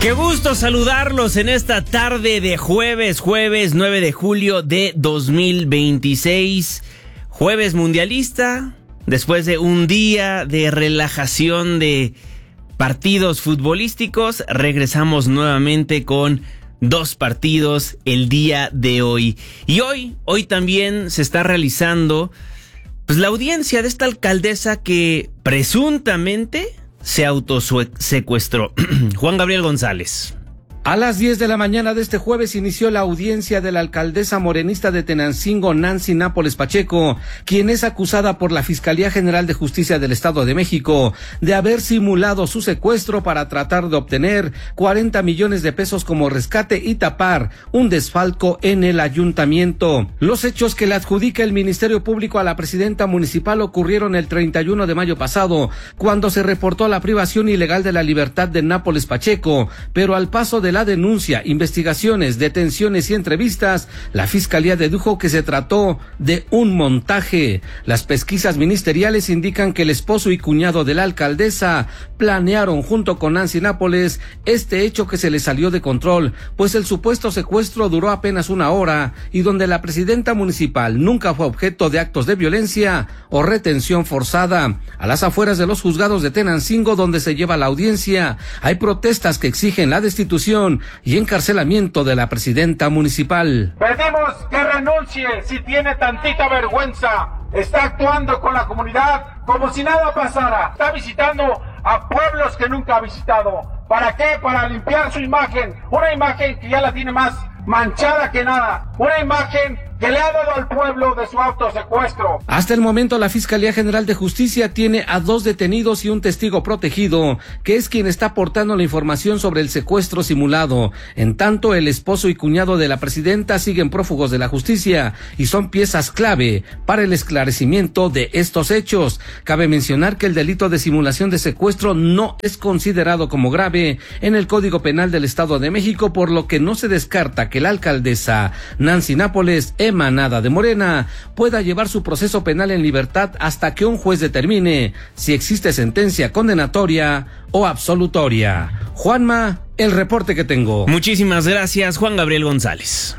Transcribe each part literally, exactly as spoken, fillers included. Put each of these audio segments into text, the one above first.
Qué gusto saludarlos en esta tarde de jueves, jueves nueve de julio de dos mil veintiséis, jueves mundialista, después de un día de relajación de partidos futbolísticos, regresamos nuevamente con dos partidos el día de hoy. Y hoy, hoy también se está realizando pues la audiencia de esta alcaldesa que presuntamente se autosecuestró. Juan Gabriel González. A las diez de la mañana de este jueves inició la audiencia de la alcaldesa morenista de Tenancingo, Nancy Nápoles Pacheco, quien es acusada por la Fiscalía General de Justicia del Estado de México de haber simulado su secuestro para tratar de obtener cuarenta millones de pesos como rescate y tapar un desfalco en el ayuntamiento. Los hechos que le adjudica el Ministerio Público a la presidenta municipal ocurrieron el treinta y uno de mayo pasado, cuando se reportó la privación ilegal de la libertad de Nápoles Pacheco, pero al paso de la denuncia, investigaciones, detenciones y entrevistas, la Fiscalía dedujo que se trató de un montaje. Las pesquisas ministeriales indican que el esposo y cuñado de la alcaldesa planearon junto con Nancy Nápoles este hecho que se le salió de control, pues el supuesto secuestro duró apenas una hora y donde la presidenta municipal nunca fue objeto de actos de violencia o retención forzada. A las afueras de los juzgados de Tenancingo, donde se lleva la audiencia, hay protestas que exigen la destitución y encarcelamiento de la presidenta municipal. Pedimos que renuncie si tiene tantita vergüenza. Está actuando con la comunidad como si nada pasara. Está visitando a pueblos que nunca ha visitado. ¿Para qué? Para limpiar su imagen. Una imagen que ya la tiene más manchada que nada. Una imagen que le ha dado al pueblo de su autosecuestro. Hasta el momento la Fiscalía General de Justicia tiene a dos detenidos y un testigo protegido, que es quien está aportando la información sobre el secuestro simulado. En tanto, el esposo y cuñado de la presidenta siguen prófugos de la justicia y son piezas clave para el esclarecimiento de estos hechos. Cabe mencionar que el delito de simulación de secuestro no es considerado como grave en el Código Penal del Estado de México, por lo que no se descarta que la alcaldesa Nancy Nápoles, emanada de Morena, pueda llevar su proceso penal en libertad hasta que un juez determine si existe sentencia condenatoria o absolutoria. Juanma, el reporte que tengo. Muchísimas gracias, Juan Gabriel González.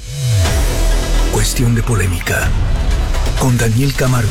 Cuestión de polémica con Daniel Camargo.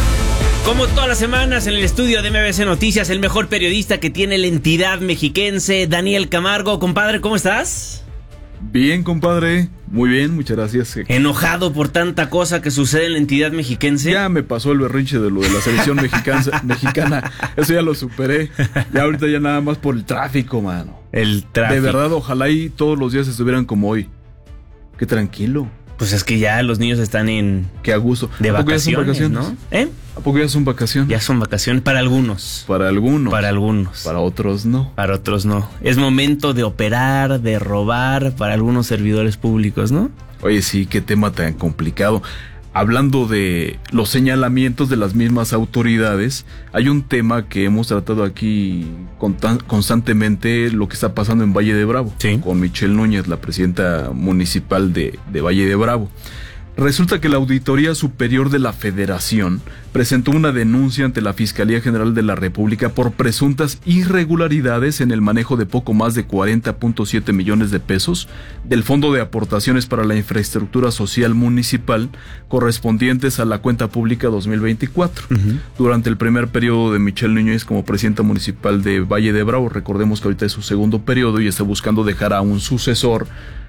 Como todas las semanas en el estudio de M B C Noticias, el mejor periodista que tiene la entidad mexiquense, Daniel Camargo. Compadre, ¿cómo estás? Bien, compadre. Muy bien, muchas gracias. ¿Enojado por tanta cosa que sucede en la entidad mexiquense? Ya me pasó el berrinche de lo de la selección mexicana, mexicana. Eso ya lo superé. Ya ahorita ya nada más por el tráfico, mano. El tráfico. De verdad, ojalá y todos los días estuvieran como hoy. Qué tranquilo. Pues es que ya los niños están en... Qué a gusto. De ¿A poco vacaciones, ya son vacaciones? ¿no? ¿Eh? ¿A poco ya son vacaciones? Ya son vacaciones para algunos. Para algunos. Para algunos. Para otros no. Para otros no. Es momento de operar, de robar para algunos servidores públicos, ¿no? Oye, sí, qué tema tan complicado. Hablando de los señalamientos de las mismas autoridades, hay un tema que hemos tratado aquí constantemente, lo que está pasando en Valle de Bravo, sí, con Michelle Núñez, la presidenta municipal de, de Valle de Bravo. Resulta que la Auditoría Superior de la Federación presentó una denuncia ante la Fiscalía General de la República por presuntas irregularidades en el manejo de poco más de cuarenta punto siete millones de pesos del Fondo de Aportaciones para la Infraestructura Social Municipal correspondientes a la cuenta pública dos mil veinticuatro. Uh-huh. Durante el primer periodo de Michelle Núñez como presidenta municipal de Valle de Bravo, recordemos que ahorita es su segundo periodo y está buscando dejar a un sucesor.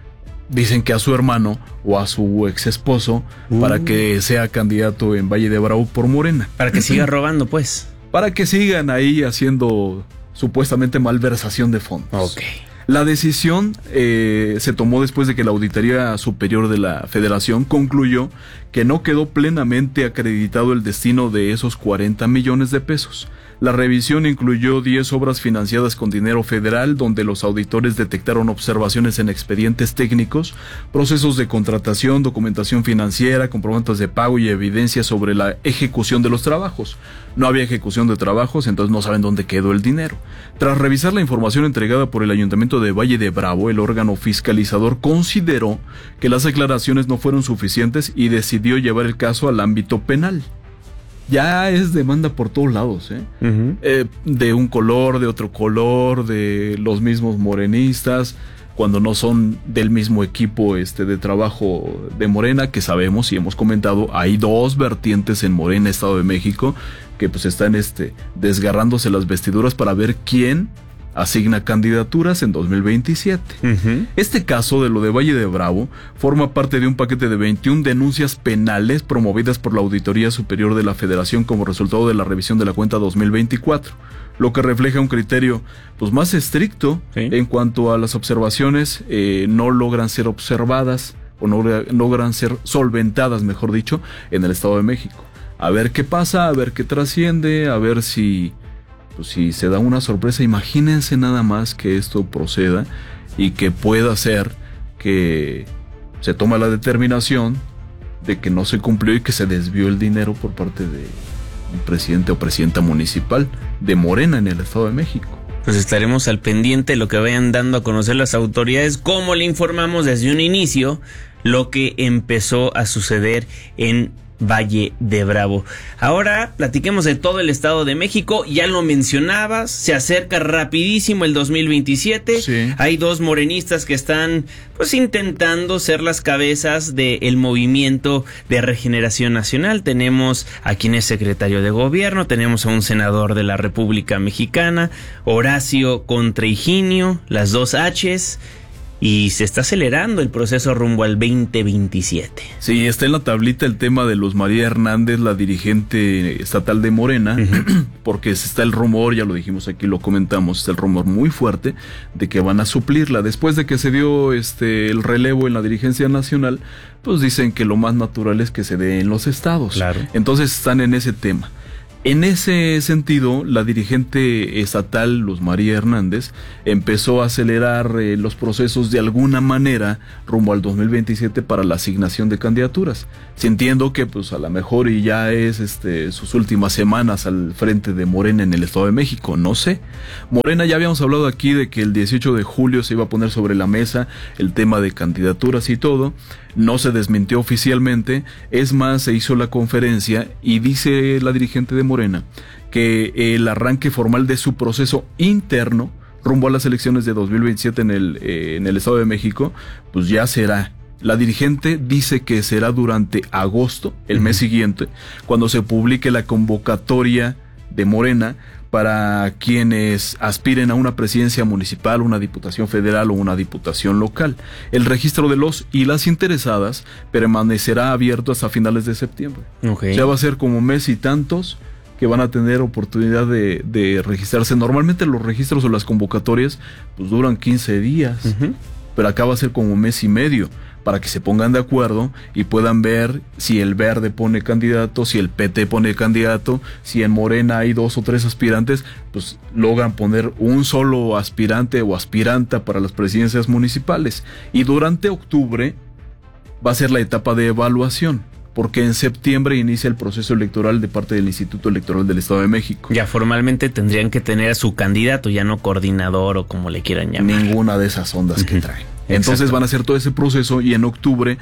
Dicen que a su hermano o a su ex esposo uh. para que sea candidato en Valle de Bravo por Morena. Para que siga robando, pues. Para que sigan ahí haciendo supuestamente malversación de fondos. Ok. La decisión eh, se tomó después de que la Auditoría Superior de la Federación concluyó que no quedó plenamente acreditado el destino de esos cuarenta millones de pesos. La revisión incluyó diez obras financiadas con dinero federal, donde los auditores detectaron observaciones en expedientes técnicos, procesos de contratación, documentación financiera, comprobantes de pago y evidencias sobre la ejecución de los trabajos. No había ejecución de trabajos, entonces no saben dónde quedó el dinero. Tras revisar la información entregada por el Ayuntamiento de Valle de Bravo, el órgano fiscalizador consideró que las declaraciones no fueron suficientes y decidió llevar el caso al ámbito penal. ya es demanda por todos lados, ¿eh? Uh-huh. Eh, de un color, de otro color, de los mismos morenistas, cuando no son del mismo equipo este, de trabajo de Morena, que sabemos y hemos comentado, hay dos vertientes en Morena, Estado de México, que pues están este, desgarrándose las vestiduras para ver quién asigna candidaturas en dos mil veintisiete. Uh-huh. Este caso de lo de Valle de Bravo forma parte de un paquete de veintiuna denuncias penales promovidas por la Auditoría Superior de la Federación como resultado de la revisión de la cuenta dos mil veinticuatro, lo que refleja un criterio pues más estricto, ¿sí?, en cuanto a las observaciones eh, no logran ser observadas o no logran ser solventadas, mejor dicho, en el Estado de México. A ver qué pasa, a ver qué trasciende, a ver si pues si se da una sorpresa. Imagínense nada más que esto proceda y que pueda ser que se tome la determinación de que no se cumplió y que se desvió el dinero por parte de un presidente o presidenta municipal de Morena en el Estado de México. Pues estaremos al pendiente de lo que vayan dando a conocer las autoridades, como le informamos desde un inicio lo que empezó a suceder en Valle de Bravo. Ahora platiquemos de todo el Estado de México. Ya lo mencionabas, se acerca rapidísimo el dos mil veintisiete. Sí. Hay dos morenistas que están pues intentando ser las cabezas del movimiento de regeneración nacional. Tenemos a quien es secretario de gobierno, tenemos a un senador de la República Mexicana, Horacio contra Higinio, las dos H's. Y se está acelerando el proceso rumbo al veinte veintisiete. Sí, está en la tablita el tema de Luz María Hernández, la dirigente estatal de Morena, uh-huh. porque está el rumor, ya lo dijimos aquí, lo comentamos, está el rumor muy fuerte de que van a suplirla. Después de que se dio este el relevo en la dirigencia nacional, pues dicen que lo más natural es que se dé en los estados. Claro. Entonces están en ese tema. En ese sentido, la dirigente estatal, Luz María Hernández, empezó a acelerar eh, los procesos de alguna manera rumbo al dos mil veintisiete para la asignación de candidaturas. Si entiendo que pues a lo mejor y ya es este sus últimas semanas al frente de Morena en el Estado de México, no sé. Morena, ya habíamos hablado aquí de que el dieciocho de julio se iba a poner sobre la mesa el tema de candidaturas y todo. No se desmintió oficialmente, es más, se hizo la conferencia y dice la dirigente de Morena que el arranque formal de su proceso interno rumbo a las elecciones de dos mil veintisiete en el, eh, en el Estado de México, pues ya será. La dirigente dice que será durante agosto, el uh-huh. mes siguiente, cuando se publique la convocatoria de Morena para quienes aspiren a una presidencia municipal, una diputación federal o una diputación local. El registro de los y las interesadas permanecerá abierto hasta finales de septiembre. Okay. Ya va a ser como mes y tantos que van a tener oportunidad de, de registrarse. Normalmente los registros o las convocatorias pues duran quince días, uh-huh. pero acá va a ser como mes y medio, para que se pongan de acuerdo y puedan ver si el Verde pone candidato, si el P T pone candidato, si en Morena hay dos o tres aspirantes, pues logran poner un solo aspirante o aspiranta para las presidencias municipales. Y durante octubre va a ser la etapa de evaluación, porque en septiembre inicia el proceso electoral de parte del Instituto Electoral del Estado de México. Ya formalmente tendrían que tener a su candidato, ya no coordinador o como le quieran llamar. Ninguna de esas ondas que traen. Entonces Exacto. van a hacer todo ese proceso y en octubre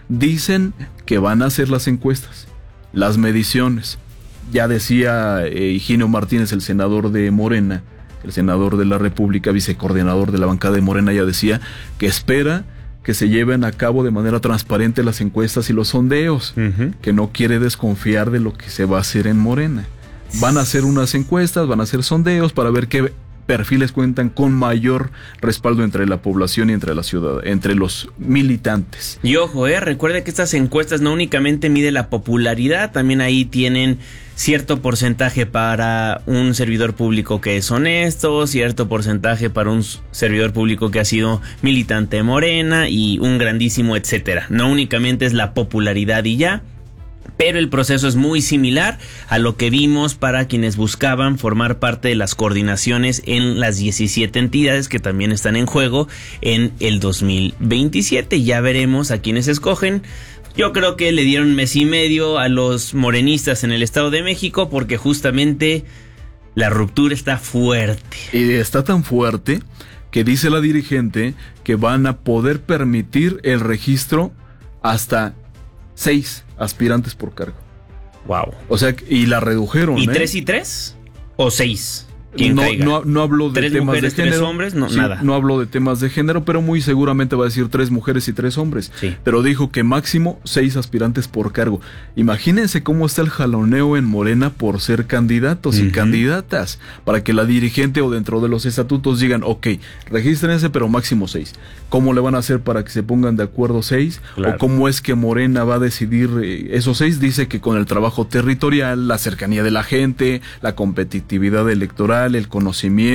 dicen que van a hacer las encuestas, las mediciones. Ya decía eh, Higinio Martínez, el senador de Morena, el senador de la República, vicecoordinador de la bancada de Morena, ya decía que espera que se lleven a cabo de manera transparente las encuestas y los sondeos, uh-huh. que no quiere desconfiar de lo que se va a hacer en Morena. Van a hacer unas encuestas, van a hacer sondeos para ver qué perfiles cuentan con mayor respaldo entre la población y entre la ciudad, entre los militantes. Y ojo, eh, recuerde que estas encuestas no únicamente miden la popularidad, también ahí tienen cierto porcentaje para un servidor público que es honesto, cierto porcentaje para un servidor público que ha sido militante de Morena y un grandísimo etcétera. No únicamente es la popularidad y ya, pero el proceso es muy similar a lo que vimos para quienes buscaban formar parte de las coordinaciones en las diecisiete entidades que también están en juego en el dos mil veintisiete. Ya veremos a quienes escogen. Yo creo que le dieron mes y medio a los morenistas en el Estado de México porque justamente la ruptura está fuerte. Y está tan fuerte que dice la dirigente que van a poder permitir el registro hasta seis aspirantes por cargo. Wow. O sea, y la redujeron. ¿Y ¿eh? tres y tres? ¿O seis? No, no, no habló de tres temas mujeres, de género. tres hombres, no, sí, nada. No habló de temas de género, pero muy seguramente va a decir tres mujeres y tres hombres. Sí. Pero dijo que máximo seis aspirantes por cargo. Imagínense cómo está el jaloneo en Morena por ser candidatos uh-huh. y candidatas, para que la dirigente o dentro de los estatutos digan, ok, regístrense, pero máximo seis. ¿Cómo le van a hacer para que se pongan de acuerdo seis? Claro. ¿O cómo es que Morena va a decidir eh, esos seis? Dice que con el trabajo territorial, la cercanía de la gente, la competitividad electoral, el conocimiento.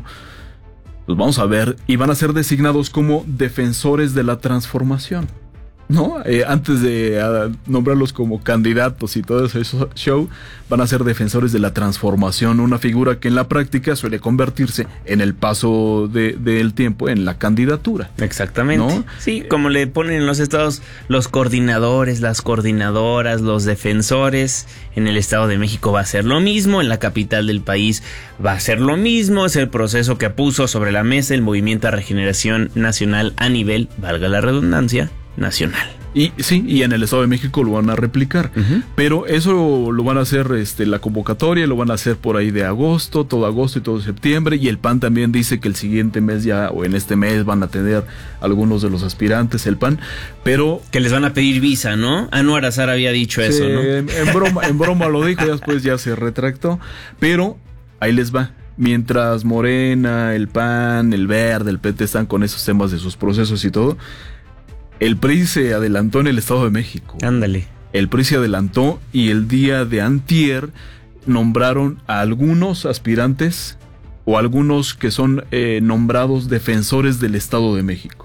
Pues vamos a ver, y van a ser designados como defensores de la transformación, ¿no? Eh, antes de uh, nombrarlos como candidatos y todo ese show, van a ser defensores de la transformación, una figura que en la práctica suele convertirse en el paso de, del tiempo en la candidatura. Exactamente. ¿No? Sí, como le ponen en los estados los coordinadores, las coordinadoras, los defensores. En el Estado de México va a ser lo mismo, en la capital del país va a ser lo mismo. Es el proceso que puso sobre la mesa el Movimiento a Regeneración Nacional a nivel, valga la redundancia, nacional. Y sí, y en el Estado de México lo van a replicar, uh-huh. pero eso lo van a hacer este, la convocatoria, lo van a hacer por ahí de agosto, todo agosto y todo septiembre, y el P A N también dice que el siguiente mes ya, o en este mes van a tener algunos de los aspirantes, el P A N, pero... Que les van a pedir visa, ¿no? Anwar Azar había dicho sí, eso, ¿no? En, en, broma, en broma lo dijo, y después ya se retractó, pero ahí les va. Mientras Morena, el P A N, el Verde, el P T están con esos temas de sus procesos y todo... El P R I se adelantó en el Estado de México. Ándale. El P R I se adelantó y el día de antier nombraron a algunos aspirantes o algunos que son eh, nombrados defensores del Estado de México.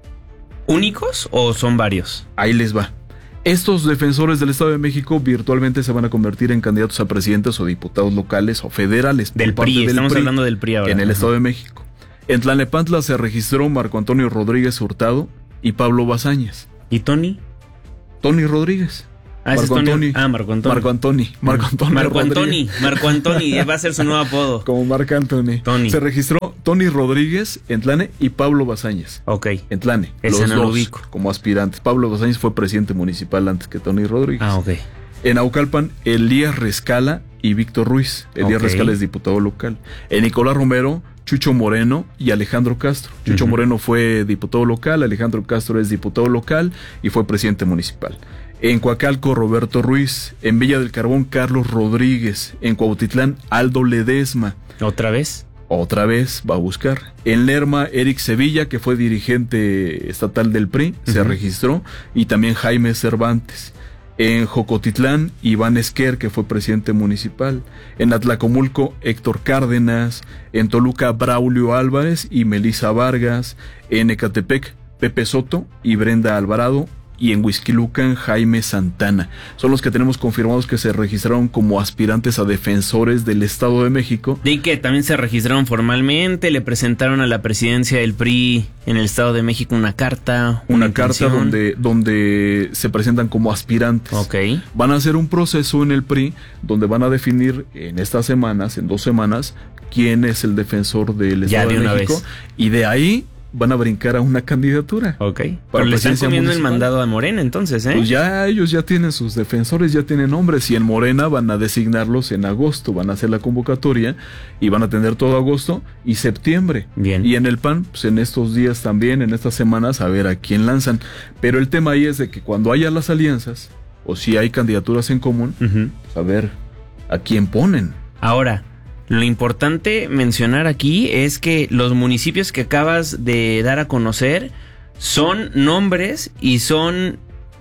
¿Únicos o son varios? Ahí les va. Estos defensores del Estado de México virtualmente se van a convertir en candidatos a presidentes o diputados locales o federales. Del P R I, del estamos P R I, hablando del P R I ahora. En el Estado de México. En Tlalnepantla se registró Marco Antonio Rodríguez Hurtado y Pablo Bazañas. ¿Y Tony? Tony Rodríguez. Ah, Marco Antoni. Ah, Marco Antoni. Marco Antoni. Marco Antoni. Marco Antoni. Marco Antoni. Va a ser su nuevo apodo. Como Marco Antoni. Tony. Se registró Tony Rodríguez en Tlane y Pablo Bazañas. Ok. En Tlane. Ese los no dos lo ubico. Como aspirantes. Pablo Bazañas fue presidente municipal antes que Tony Rodríguez. Ah, ok. En Naucalpan, Elías Rescala y Víctor Ruiz. Elías okay. Rescala es diputado local. En Nicolás Romero, Chucho Moreno y Alejandro Castro. Chucho uh-huh. Moreno fue diputado local, Alejandro Castro es diputado local y fue presidente municipal. En Coacalco, Roberto Ruiz. En Villa del Carbón, Carlos Rodríguez. En Cuautitlán, Aldo Ledesma. ¿Otra vez? Otra vez va a buscar. En Lerma, Eric Sevilla, que fue dirigente estatal del P R I, uh-huh. se registró. Y también Jaime Cervantes. En Jocotitlán, Iván Esquer, que fue presidente municipal. En Atlacomulco, Héctor Cárdenas. En Toluca, Braulio Álvarez y Melisa Vargas. En Ecatepec, Pepe Soto y Brenda Alvarado. Y en Huixquilucan, Jaime Santana. Son los que tenemos confirmados que se registraron como aspirantes a defensores del Estado de México. Y que también se registraron formalmente, le presentaron a la presidencia del P R I en el Estado de México una carta. Una, una carta donde, donde se presentan como aspirantes. Ok. Van a hacer un proceso en el P R I donde van a definir en estas semanas, en dos semanas, quién es el defensor del Estado ya de, de una México. Vez. Y de ahí van a brincar a una candidatura. Ok. Pero le están comiendo municipal. El mandado a Morena entonces, ¿eh? Pues ya ellos ya tienen sus defensores, ya tienen nombres. Y en Morena van a designarlos en agosto. Van a hacer la convocatoria y van a tener todo agosto y septiembre. Bien. Y en el P A N, pues en estos días también, en estas semanas, a ver a quién lanzan. Pero el tema ahí es de que cuando haya las alianzas, o si hay candidaturas en común, uh-huh. pues a ver a quién ponen. Ahora, lo importante mencionar aquí es que los municipios que acabas de dar a conocer son nombres y son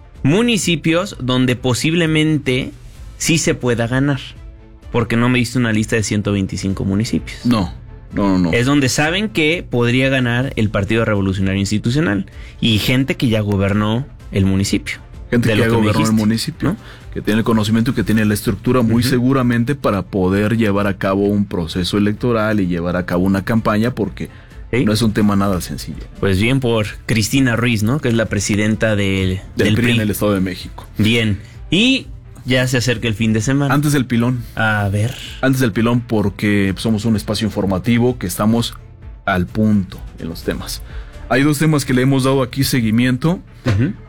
municipios donde posiblemente sí se pueda ganar. Porque no me diste una lista de ciento veinticinco municipios. No, no, no. Es donde saben que podría ganar el Partido Revolucionario Institucional y gente que ya gobernó el municipio. Gente que ya gobernó el municipio, ¿no? Que tiene el conocimiento y que tiene la estructura muy uh-huh. seguramente para poder llevar a cabo un proceso electoral y llevar a cabo una campaña, porque ¿sí? no es un tema nada sencillo. Pues bien por Cristina Ruiz, ¿no? Que es la presidenta del, del, del P R I en el Estado de México. Bien. Y ya se acerca el fin de semana. Antes del pilón. A ver. Antes del pilón, porque somos un espacio informativo que estamos al punto en los temas. Hay dos temas que le hemos dado aquí seguimiento. Uh-huh.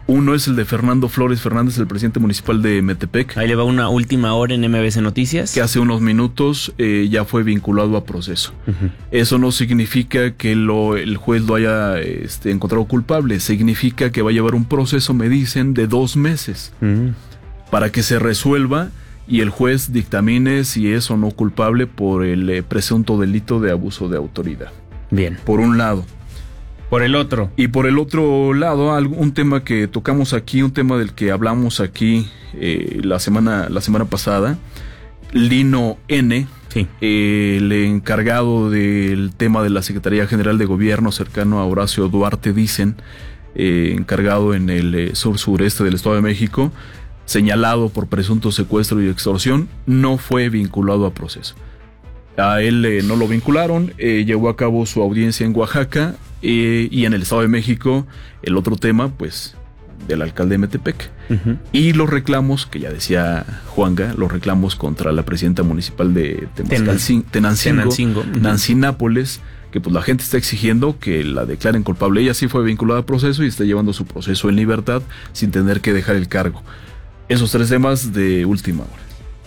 Uno es el de Fernando Flores Fernández, el presidente municipal de Metepec. Ahí le va una última hora en M B C Noticias. Que hace unos minutos eh, ya fue vinculado a proceso. Uh-huh. Eso no significa que lo, el juez lo haya este, encontrado culpable. Significa que va a llevar un proceso, me dicen, de dos meses. Uh-huh. Para que se resuelva y el juez dictamine si es o no culpable por el eh, presunto delito de abuso de autoridad. Bien. Por un lado. Por el otro. Y por el otro lado, un tema que tocamos aquí, un tema del que hablamos aquí eh, la semana la semana pasada, Lino N., sí. eh, el encargado del tema de la Secretaría General de Gobierno, cercano a Horacio Duarte, dicen, eh, encargado en el eh, sur-sureste del Estado de México, señalado por presunto secuestro y extorsión, no fue vinculado a proceso. A él eh, no lo vincularon, eh, llevó a cabo su audiencia en Oaxaca, eh, y en el Estado de México el otro tema, pues, del alcalde de Metepec. Uh-huh. Y los reclamos, que ya decía Juanga, los reclamos contra la presidenta municipal de Temazcal, Tenancingo, Tenancingo. Uh-huh. Nancy Nápoles, que pues la gente está exigiendo que la declaren culpable. Ella sí fue vinculada a proceso y está llevando su proceso en libertad sin tener que dejar el cargo. Esos tres temas de última hora.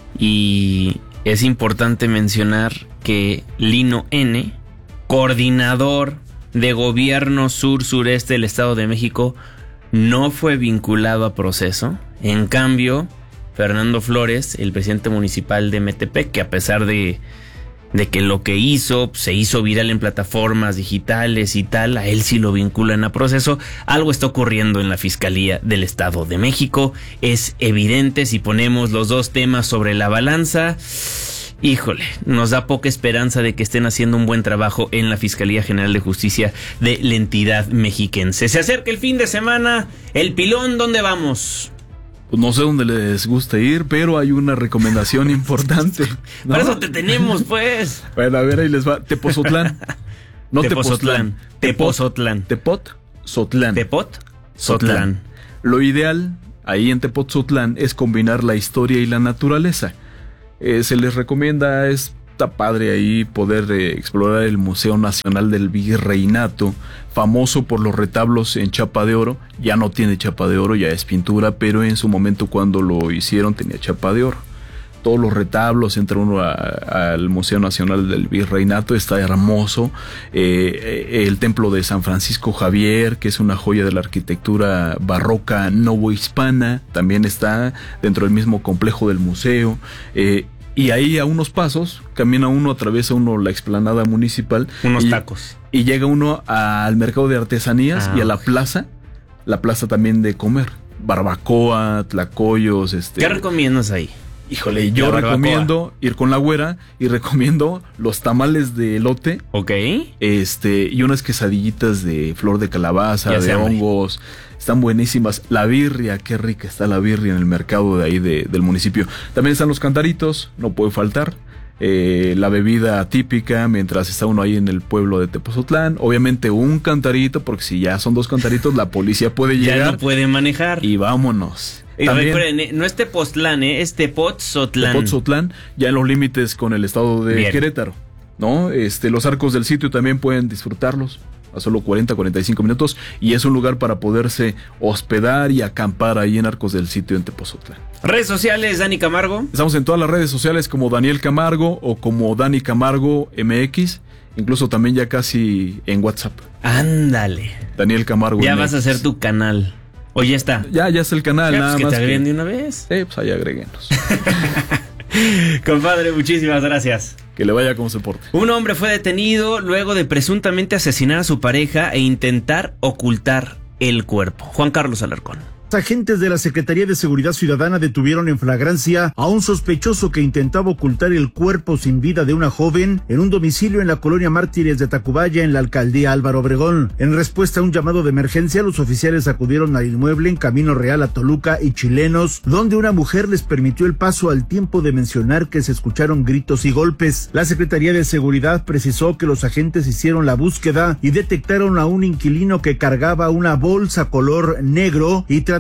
Y es importante mencionar que Lino N., coordinador de gobierno sur-sureste del Estado de México, no fue vinculado a proceso. En cambio, Fernando Flores, el presidente municipal de Metepec, que a pesar de, de que lo que hizo se hizo viral en plataformas digitales y tal, a él sí lo vinculan a proceso. Algo está ocurriendo en la Fiscalía del Estado de México. Es evidente. Si ponemos los dos temas sobre la balanza, híjole, nos da poca esperanza de que estén haciendo un buen trabajo en la Fiscalía General de Justicia de la entidad mexiquense. Se acerca el fin de semana. El Pilón, ¿dónde vamos? Pues no sé dónde les gusta ir, pero hay una recomendación importante, ¿no? Para eso te tenemos, pues. Bueno, a ver, ahí les va. Tepozotlán. No Tepozotlán. Tepozotlán. Tepozotlán. Tepozotlán. Lo ideal ahí en Tepozotlán es combinar la historia y la naturaleza. Eh, se les recomienda, está padre ahí poder eh, explorar el Museo Nacional del Virreinato, famoso por los retablos en chapa de oro. Ya no tiene chapa de oro, ya es pintura, pero en su momento cuando lo hicieron tenía chapa de oro. Todos los retablos, entra uno al Museo Nacional del Virreinato, está hermoso. Eh, el templo de San Francisco Javier, que es una joya de la arquitectura barroca novohispana, también está dentro del mismo complejo del museo. Eh, y ahí a unos pasos, camina uno, atraviesa uno la explanada municipal. Unos y, tacos. Y llega uno al mercado de artesanías ah, y a la plaza, la plaza también de comer. Barbacoa, tlacoyos. Este, ¿Qué recomiendas ahí? Híjole, yo recomiendo ir con la güera y recomiendo los tamales de elote. Ok. Este, y unas quesadillitas de flor de calabaza, ya de hongos. Están buenísimas. La birria, qué rica está la birria en el mercado de ahí de, del municipio. También están los cantaritos, no puede faltar. Eh, la bebida típica mientras está uno ahí en el pueblo de Tepozotlán. Obviamente un cantarito, porque si ya son dos cantaritos, la policía puede llegar. Ya no puede manejar. Y vámonos. Y recuerden, no es Tepoztlán, ¿eh? Es Tepozotlán. Tepozotlán, ya en los límites con el estado de Bien. Querétaro, ¿no? Este, los arcos del sitio también pueden disfrutarlos a solo cuarenta, cuarenta y cinco minutos, y es un lugar para poderse hospedar y acampar ahí en Arcos del Sitio en Tepozotlán. Redes sociales, Dani Camargo. Estamos en todas las redes sociales como Daniel Camargo o como Dani Camargo M X, incluso también ya casi en WhatsApp. Ándale. Daniel Camargo Ya M X. Vas a hacer tu canal. O ya está. Ya, ya es el canal, ya, nada pues más. Que te agreguen que... de una vez. Sí, pues ahí agreguenos. Compadre, muchísimas gracias. Que le vaya como se porte. Un hombre fue detenido luego de presuntamente asesinar a su pareja e intentar ocultar el cuerpo. Juan Carlos Alarcón. Agentes de la Secretaría de Seguridad Ciudadana detuvieron en flagrancia a un sospechoso que intentaba ocultar el cuerpo sin vida de una joven en un domicilio en la colonia Mártires de Tacubaya, en la alcaldía Álvaro Obregón. En respuesta a un llamado de emergencia, los oficiales acudieron al inmueble en Camino Real a Toluca y Chilenos, donde una mujer les permitió el paso al tiempo de mencionar que se escucharon gritos y golpes. La Secretaría de Seguridad precisó que los agentes hicieron la búsqueda y detectaron a un inquilino que cargaba una bolsa color negro y trataron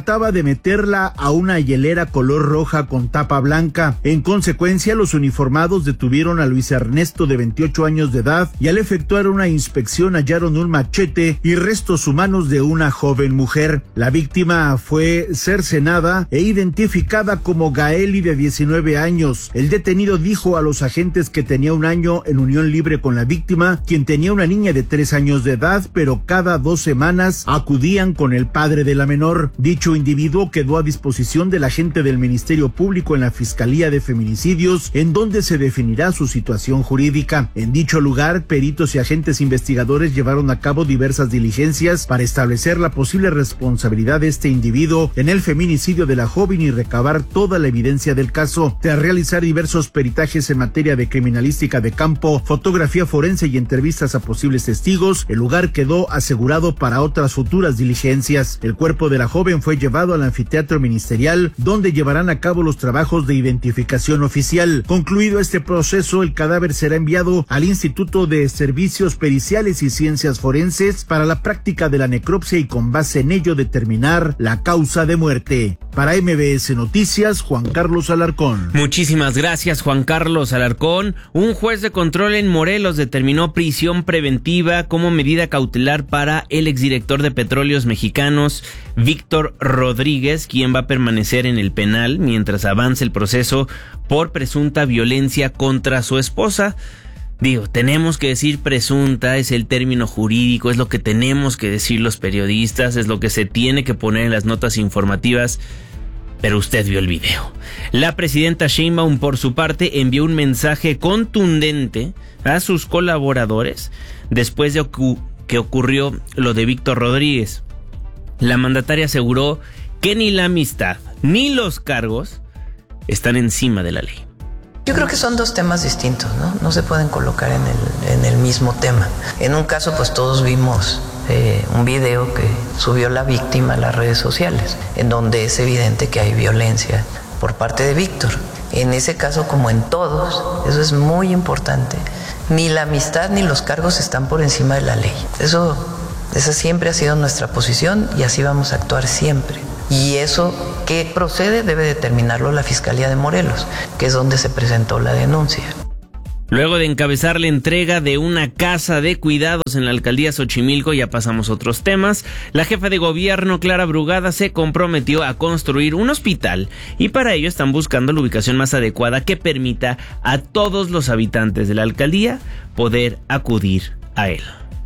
trataba de meterla a una hielera color roja con tapa blanca. En consecuencia, los uniformados detuvieron a Luis Ernesto, de veintiocho años de edad, y al efectuar una inspección hallaron un machete y restos humanos de una joven mujer. La víctima fue cercenada e identificada como Gaeli, de diecinueve años. El detenido dijo a los agentes que tenía un año en unión libre con la víctima, quien tenía una niña de tres años de edad, pero cada dos semanas acudían con el padre de la menor. Dicho individuo quedó a disposición del agente del Ministerio Público en la Fiscalía de Feminicidios, en donde se definirá su situación jurídica. En dicho lugar, peritos y agentes investigadores llevaron a cabo diversas diligencias para establecer la posible responsabilidad de este individuo en el feminicidio de la joven y recabar toda la evidencia del caso. Tras realizar diversos peritajes en materia de criminalística de campo, fotografía forense y entrevistas a posibles testigos, el lugar quedó asegurado para otras futuras diligencias. El cuerpo de la joven fue llevado al anfiteatro ministerial, donde llevarán a cabo los trabajos de identificación oficial. Concluido este proceso, el cadáver será enviado al Instituto de Servicios Periciales y Ciencias Forenses para la práctica de la necropsia y con base en ello determinar la causa de muerte. Para M B S Noticias, Juan Carlos Alarcón. Muchísimas gracias, Juan Carlos Alarcón. Un juez de control en Morelos determinó prisión preventiva como medida cautelar para el exdirector de Petróleos Mexicanos, Víctor Rodríguez, quien va a permanecer en el penal mientras avance el proceso por presunta violencia contra su esposa. Digo, tenemos que decir presunta, es el término jurídico, es lo que tenemos que decir los periodistas, es lo que se tiene que poner en las notas informativas, pero usted vio el video. La presidenta Sheinbaum, por su parte, envió un mensaje contundente a sus colaboradores después de ocu- que ocurrió lo de Víctor Rodríguez. La mandataria aseguró que ni la amistad ni los cargos están encima de la ley. Yo creo que son dos temas distintos, ¿no? No se pueden colocar en el, en el mismo tema. En un caso, pues todos vimos eh, un video que subió la víctima a las redes sociales, en donde es evidente que hay violencia por parte de Víctor. En ese caso, como en todos, eso es muy importante. Ni la amistad ni los cargos están por encima de la ley. Eso, esa siempre ha sido nuestra posición y así vamos a actuar siempre. Y eso que procede debe determinarlo la Fiscalía de Morelos, que es donde se presentó la denuncia. Luego de encabezar la entrega de una casa de cuidados en la alcaldía Xochimilco, ya pasamos a otros temas, la jefa de gobierno, Clara Brugada, se comprometió a construir un hospital y para ello están buscando la ubicación más adecuada que permita a todos los habitantes de la alcaldía poder acudir a él.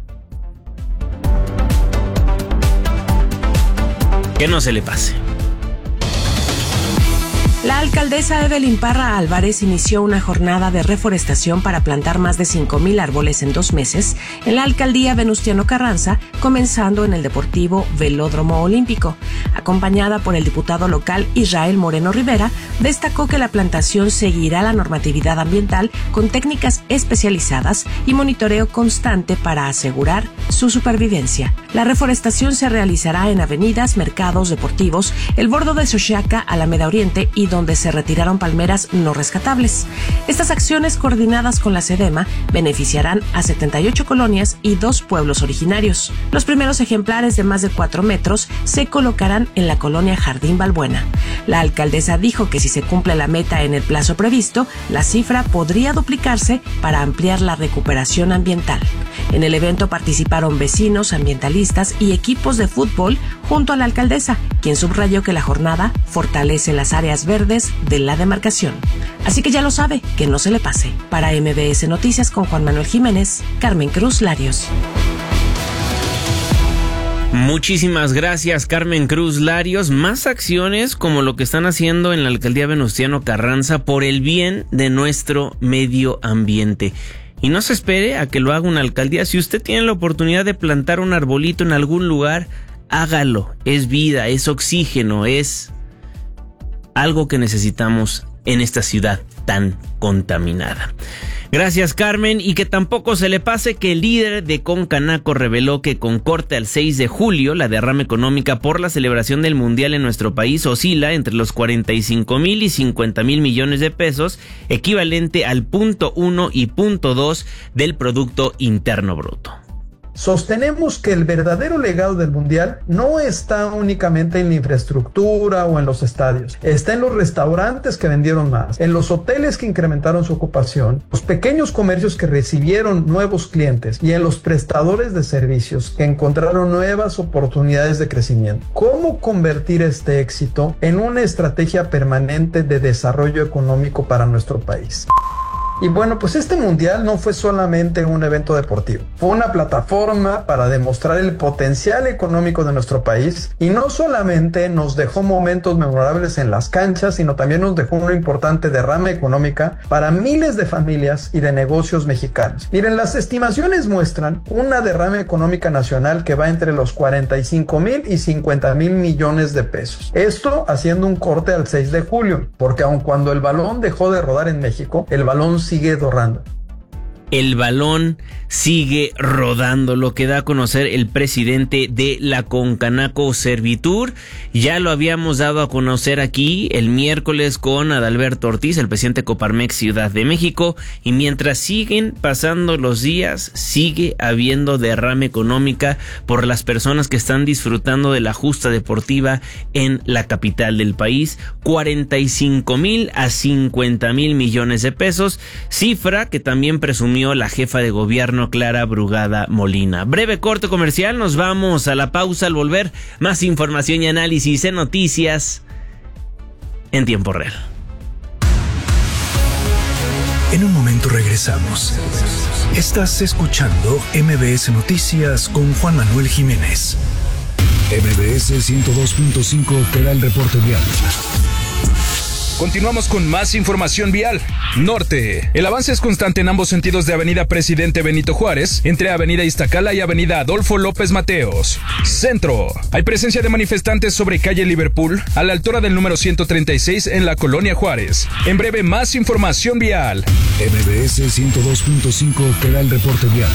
Que no se le pase. La alcaldesa Evelyn Parra Álvarez inició una jornada de reforestación para plantar más de cinco mil árboles en dos meses en la alcaldía Venustiano Carranza, comenzando en el Deportivo Velódromo Olímpico. Acompañada por el diputado local Israel Moreno Rivera, destacó que la plantación seguirá la normatividad ambiental con técnicas especializadas y monitoreo constante para asegurar su supervivencia. La reforestación se realizará en avenidas, mercados, deportivos, el bordo de Xochiaca, Alameda Oriente y donde se retiraron palmeras no rescatables. Estas acciones coordinadas con la SEDEMA beneficiarán a setenta y ocho colonias y dos pueblos originarios. Los primeros ejemplares de más de cuatro metros se colocarán en la colonia Jardín Balbuena. La alcaldesa dijo que si se cumple la meta en el plazo previsto, la cifra podría duplicarse para ampliar la recuperación ambiental. En el evento participaron vecinos, ambientalistas y equipos de fútbol junto a la alcaldesa, quien subrayó que la jornada fortalece las áreas verdes de la demarcación. Así que ya lo sabe, que no se le pase. Para M B S Noticias con Juan Manuel Jiménez, Carmen Cruz Larios. Muchísimas gracias, Carmen Cruz Larios. Más acciones como lo que están haciendo en la alcaldía Venustiano Carranza por el bien de nuestro medio ambiente. Y no se espere a que lo haga una alcaldía. Si usted tiene la oportunidad de plantar un arbolito en algún lugar, hágalo. Es vida, es oxígeno, es algo que necesitamos en esta ciudad tan contaminada. Gracias, Carmen, y que tampoco se le pase que el líder de Concanaco reveló que con corte al seis de julio, la derrama económica por la celebración del Mundial en nuestro país oscila entre los cuarenta y cinco mil y cincuenta mil millones de pesos, equivalente al punto uno y punto dos del Producto Interno Bruto. Sostenemos que el verdadero legado del Mundial no está únicamente en la infraestructura o en los estadios, está en los restaurantes que vendieron más, en los hoteles que incrementaron su ocupación, los pequeños comercios que recibieron nuevos clientes y en los prestadores de servicios que encontraron nuevas oportunidades de crecimiento. ¿Cómo convertir este éxito en una estrategia permanente de desarrollo económico para nuestro país? Y bueno, pues este mundial no fue solamente un evento deportivo, fue una plataforma para demostrar el potencial económico de nuestro país y no solamente nos dejó momentos memorables en las canchas, sino también nos dejó una importante derrama económica para miles de familias y de negocios mexicanos. Miren, las estimaciones muestran una derrama económica nacional que va entre los cuarenta y cinco mil y cincuenta mil millones de pesos. Esto haciendo un corte al seis de julio, porque aun cuando el balón dejó de rodar en México, el balón sigue rodando. El balón sigue rodando, lo que da a conocer el presidente de la Concanaco Servitur. Ya lo habíamos dado a conocer aquí el miércoles con Adalberto Ortiz, el presidente de Coparmex Ciudad de México, y mientras siguen pasando los días, sigue habiendo derrame económica por las personas que están disfrutando de la justa deportiva en la capital del país. cuarenta y cinco mil a cincuenta mil millones de pesos, cifra que también presumió la jefa de gobierno Clara Brugada Molina. Breve corte comercial, nos vamos a la pausa. Al volver, más información y análisis en noticias en tiempo real. En un momento regresamos. Estás escuchando M B S Noticias con Juan Manuel Jiménez. M B S ciento dos punto cinco te da el reporte vial. Continuamos con más información vial. Norte. El avance es constante en ambos sentidos de Avenida Presidente Benito Juárez, entre Avenida Iztacala y Avenida Adolfo López Mateos. Centro. Hay presencia de manifestantes sobre calle Liverpool, a la altura del número ciento treinta y seis en la Colonia Juárez. En breve, más información vial. M B S ciento dos punto cinco te da el reporte vial.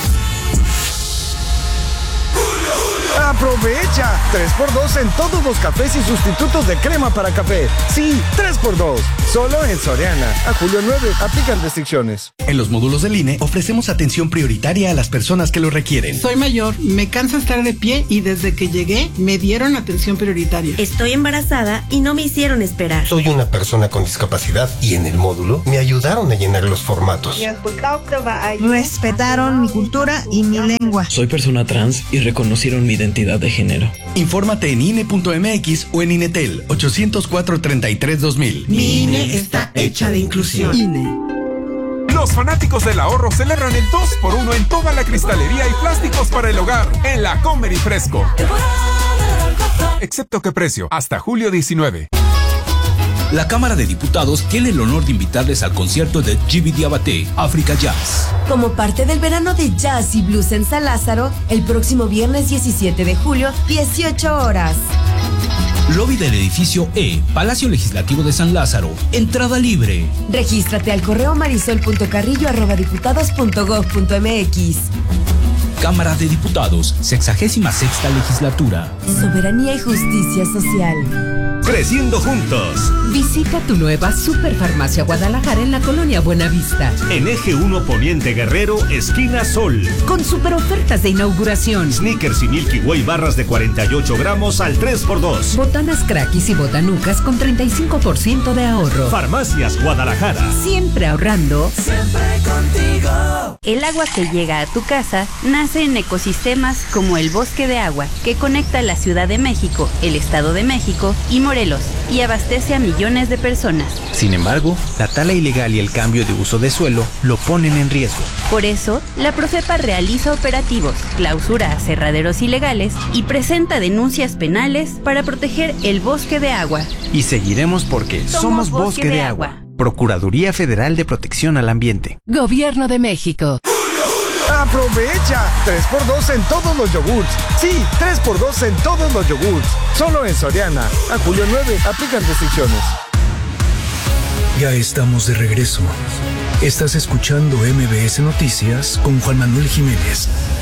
¡Aprovecha! tres por dos en todos los cafés y sustitutos de crema para café. Sí, tres por dos. Solo en Soriana. A julio nueve, aplican restricciones. En los módulos del I N E ofrecemos atención prioritaria a las personas que lo requieren. Soy mayor, me cansa estar de pie y desde que llegué me dieron atención prioritaria. Estoy embarazada y no me hicieron esperar. Soy una persona con discapacidad y en el módulo me ayudaron a llenar los formatos. Respetaron mi cultura y mi lengua. Soy persona trans y reconocieron mi identidad de género. Infórmate en I N E punto M X o en Inetel ochocientos cuatro, treinta y tres, dos mil. Mi I N E está hecha de inclusión. I N E. Los fanáticos del ahorro celebran el dos por uno en toda la cristalería y plásticos para el hogar en la Comer y Fresco. Excepto que precio, hasta julio diecinueve. La Cámara de Diputados tiene el honor de invitarles al concierto de Djiby Diabaté, Africa Jazz. Como parte del verano de jazz y blues en San Lázaro, el próximo viernes diecisiete de julio, dieciocho horas. Lobby del edificio E, Palacio Legislativo de San Lázaro. Entrada libre. Regístrate al correo marisol punto carrillo arroba diputados punto gob punto mx. Cámara de Diputados, sexagésima sexta legislatura. Soberanía y justicia social. Creciendo juntos. Visita tu nueva Superfarmacia Guadalajara en la Colonia Buenavista. En Eje uno Poniente Guerrero, esquina Sol. Con super ofertas de inauguración. Snickers y Milky Way barras de cuarenta y ocho gramos al tres por dos. Botanas Crackis y Botanucas con treinta y cinco por ciento de ahorro. Farmacias Guadalajara. Siempre ahorrando. Siempre contigo. El agua que llega a tu casa nace en ecosistemas como el Bosque de Agua, que conecta la Ciudad de México, el Estado de México y Morelos, y abastece a millones de personas. Sin embargo, la tala ilegal y el cambio de uso de suelo lo ponen en riesgo. Por eso, la Profepa realiza operativos, clausura aserraderos ilegales y presenta denuncias penales para proteger el Bosque de Agua. Y seguiremos porque somos, somos Bosque, Bosque de, de Agua. Agua. Procuraduría Federal de Protección al Ambiente. Gobierno de México. ¡Aprovecha! tres por dos en todos los yogurts. Sí, tres por dos en todos los yogurts. Solo en Soriana. A julio nueve, aplican restricciones. Ya estamos de regreso. Estás escuchando M B S Noticias con Juan Manuel Jiménez.